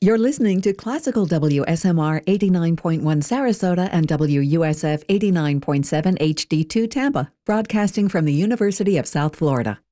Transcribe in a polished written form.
You're listening to Classical WSMR 89.1 Sarasota and WUSF 89.7 HD2 Tampa, broadcasting from the University of South Florida.